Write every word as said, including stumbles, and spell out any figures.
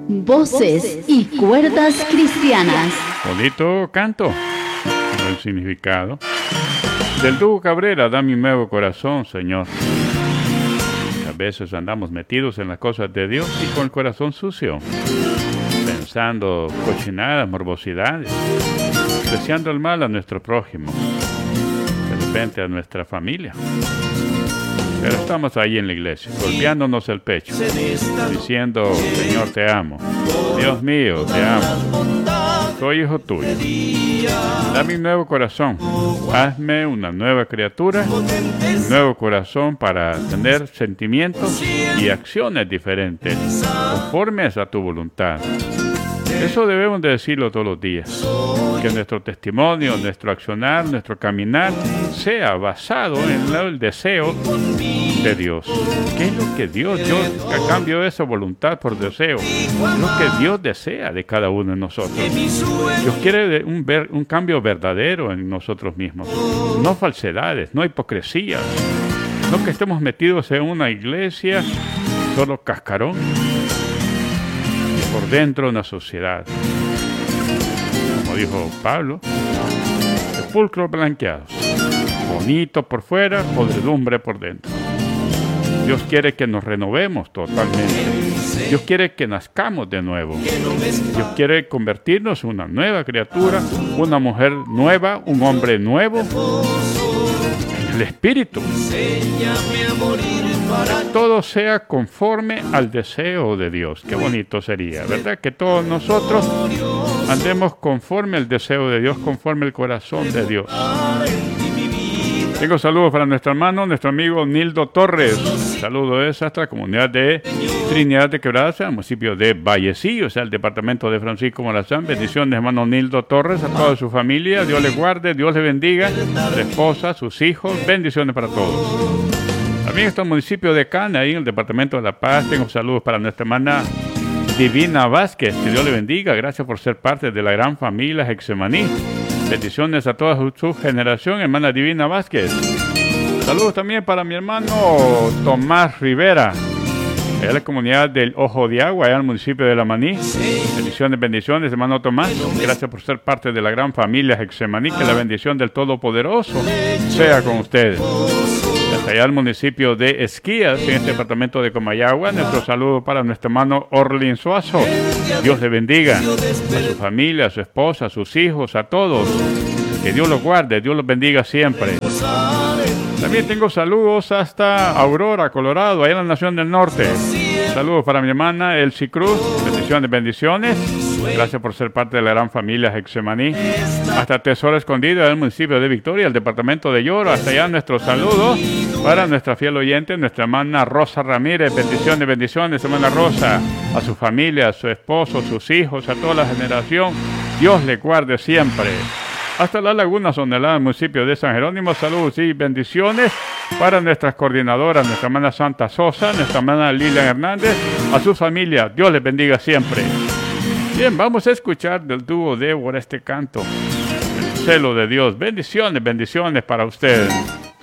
Voces y cuerdas cristianas. Bonito canto. El significado. Del dúo Cabrera, da mi nuevo corazón, Señor. A veces andamos metidos en las cosas de Dios y con el corazón sucio, pensando cochinadas, morbosidades, deseando el mal a nuestro prójimo, de repente a nuestra familia. Pero estamos ahí en la iglesia, golpeándonos el pecho, diciendo: Señor, te amo. Dios mío, te amo. Soy hijo tuyo. Dame un nuevo corazón. Hazme una nueva criatura, un nuevo corazón para tener sentimientos y acciones diferentes, conformes a tu voluntad. Eso debemos de decirlo todos los días. Que nuestro testimonio, nuestro accionar, nuestro caminar sea basado en el deseo de Dios. ¿Qué es lo que Dios, yo a cambio de esa voluntad por deseo? Lo que Dios desea de cada uno de nosotros. Dios quiere un, ver, un cambio verdadero en nosotros mismos. No falsedades, no hipocresías. No que estemos metidos en una iglesia solo cascarón y por dentro una sociedad. Como dijo Pablo, sepulcros blanqueados, bonito por fuera, podredumbre por dentro. Dios quiere que nos renovemos totalmente. Dios quiere que nazcamos de nuevo. Dios quiere convertirnos en una nueva criatura, una mujer nueva, un hombre nuevo. El Espíritu. Que todo sea conforme al deseo de Dios. Qué bonito sería, ¿verdad? Que todos nosotros andemos conforme al deseo de Dios, conforme al corazón de Dios. Tengo saludos para nuestro hermano, nuestro amigo Nildo Torres. Saludos de esta comunidad de Trinidad de Quebradas, el municipio de Vallecillo, o sea, el departamento de Francisco Morazán. Bendiciones, hermano Nildo Torres, a toda su familia. Dios le guarde, Dios le bendiga, a su esposa, a sus hijos. Bendiciones para todos. También está el municipio de Cana, ahí en el departamento de La Paz. Tengo saludos para nuestra hermana Divina Vázquez. Que Dios le bendiga. Gracias por ser parte de la gran familia Hexemaní. Bendiciones a toda su, su generación, hermana Divina Vázquez. Saludos también para mi hermano Tomás Rivera, de la comunidad del Ojo de Agua, allá en el municipio de La Maní. Bendiciones, bendiciones, hermano Tomás. Gracias por ser parte de la gran familia Hexemaní. Que la bendición del Todopoderoso sea con ustedes. Hasta allá el municipio de Esquías, en este departamento de Comayagua. Nuestro saludo para nuestro hermano Orlin Suazo. Dios le bendiga a su familia, a su esposa, a sus hijos, a todos. Que Dios los guarde, Dios los bendiga siempre. También tengo saludos hasta Aurora, Colorado, allá en la Nación del Norte. Saludos para mi hermana Elsie Cruz. Bendiciones, bendiciones. Gracias por ser parte de la gran familia Hexemaní. Hasta Tesoro Escondido, del municipio de Victoria, el departamento de Lloro. Hasta allá nuestro saludo para nuestra fiel oyente, nuestra hermana Rosa Ramírez. Bendiciones, bendiciones, hermana Rosa. A su familia, a su esposo, a sus hijos, a toda la generación. Dios le guarde siempre. Hasta la Laguna Sonelada, el municipio de San Jerónimo. Saludos y bendiciones para nuestras coordinadoras, nuestra hermana Santa Sosa, nuestra hermana Lilian Hernández, a su familia. Dios les bendiga siempre. Bien, vamos a escuchar del dúo Débora este canto, El celo de Dios. Bendiciones, bendiciones para ustedes.